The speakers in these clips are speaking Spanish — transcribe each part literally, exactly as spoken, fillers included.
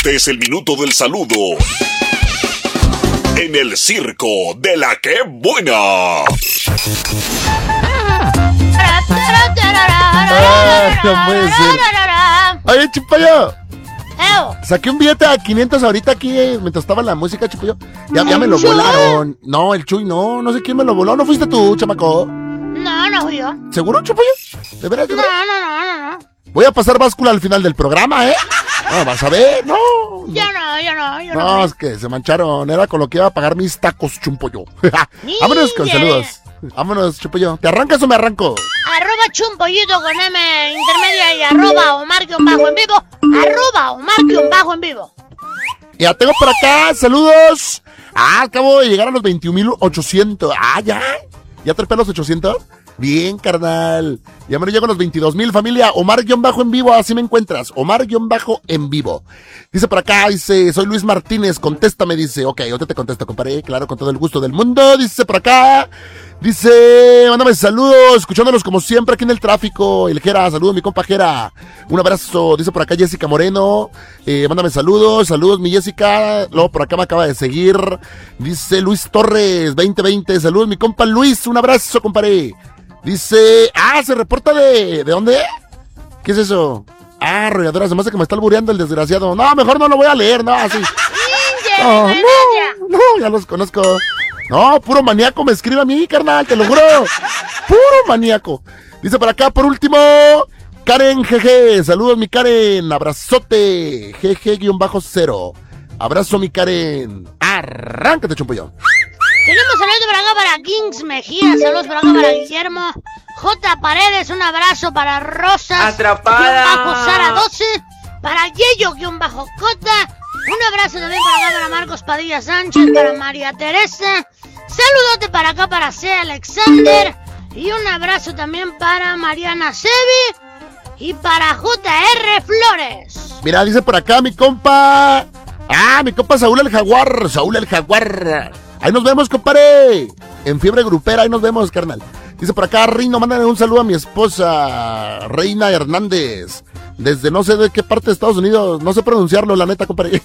Este es el minuto del saludo en el circo de la que buena. Ah, no puede ser. Oye, Chipayo, saqué un billete a quinientos ahorita aquí eh, mientras estaba la música, Chipayo. Ya, ya me lo volaron. No, el Chuy no, no sé quién me lo voló. ¿No fuiste tú, chamaco? No, no fui yo. ¿Seguro, Chipayo? ¿De veras? ¿De No, veras? no, no, no, no. Voy a pasar báscula al final del programa, ¿eh? No, vas a ver, no. Yo no, yo no, yo no. No, es que se mancharon. Era con lo que iba a pagar mis tacos, Chumpollo. Vámonos con Niñe. saludos. Vámonos, Chumpollo. ¿Te arrancas o me arranco? Arroba chumpollito con M intermedia y arroba Omar-bajo en vivo. Arroba Omar-bajo en vivo. Ya tengo por acá, saludos. Ah, acabo de llegar a los veintiún mil ochocientos. Ah, ya. ¿Ya trepé los ochocientos? Bien, carnal. Ya me llego a los veintidós mil, familia. Omar-bajo en vivo, así me encuentras. Omar-bajo en vivo. Dice por acá, dice, soy Luis Martínez, contéstame, dice. Ok, yo te, te contesto, compadre, claro, con todo el gusto del mundo. Dice por acá, dice, mándame saludos, escuchándolos como siempre aquí en el tráfico. El Jera, saludos, mi compa Jera. Un abrazo, dice por acá Jessica Moreno. Eh, mándame saludos, saludos, mi Jessica. Luego por acá me acaba de seguir. Dice Luis Torres, veinte veinte, saludos, mi compa Luis. Un abrazo, compadre. Dice, ah, se reporta de, ¿de dónde? ¿Qué es eso? Ah, arrolladoras, además de que me está albureando el desgraciado. No, mejor no lo voy a leer, no, así. No, no, no, ya los conozco. No, puro maníaco me escribe a mí, carnal, te lo juro. Puro maníaco. Dice por acá, por último, Karen G G. Saludos, mi Karen. Abrazote. G G-cero. Abrazo, mi Karen. Arráncate, Chumpollo. Tenemos saludos por acá para Kings Mejía, saludos por acá para Guillermo, J. Paredes, un abrazo para Rosas, Atrapada. bajo Sara doce, para Yeyo, Cota, un abrazo también por acá para Marcos Padilla Sánchez, para María Teresa, saludote para acá para C. Alexander, y un abrazo también para Mariana Sevi, y para J R Flores. Mira, dice por acá mi compa, ah, mi compa Saúl el Jaguar, Saúl el Jaguar. Ahí nos vemos, compadre. En fiebre grupera, ahí nos vemos, carnal. Dice por acá, Reino, mándale un saludo a mi esposa, Reina Hernández. Desde no sé de qué parte de Estados Unidos. No sé pronunciarlo, la neta, compadre.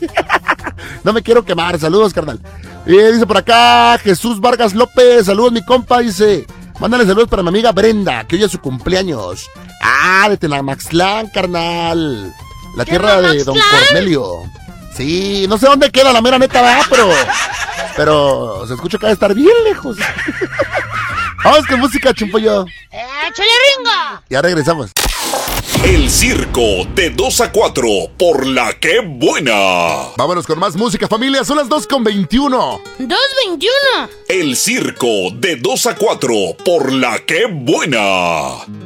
No me quiero quemar. Saludos, carnal. Y dice por acá, Jesús Vargas López. Saludos, mi compa. Dice, mándale saludos para mi amiga Brenda, que hoy es su cumpleaños. Ah, de Tenamaxtlán, carnal. La tierra de Don Cornelio. Sí, no sé dónde queda la mera neta, ¿verdad? Pero... Pero se escucha que va a estar bien lejos. Vamos con música, Chumpollo. ¡Échale, Ringo! Ya regresamos. El circo de dos a cuatro por la que buena. Vámonos con más música, familia. Son las dos con veintiuno. dos veintiuno. El circo de dos a cuatro por la que buena.